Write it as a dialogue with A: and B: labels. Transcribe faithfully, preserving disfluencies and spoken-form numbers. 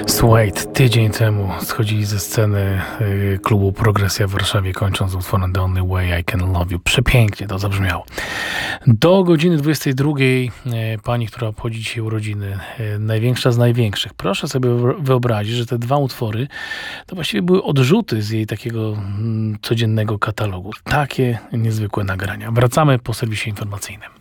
A: Słuchaj, tydzień temu schodzili ze sceny y, klubu Progresja w Warszawie, kończąc utworem The Only Way I Can Love You. Przepięknie to zabrzmiało. Do godziny dwudziestej drugiej y, pani, która obchodzi dzisiaj urodziny, y, największa z największych. Proszę sobie wyobrazić, że te dwa utwory to właściwie były odrzuty z jej takiego mm, codziennego katalogu. Takie niezwykłe nagrania. Wracamy po serwisie informacyjnym.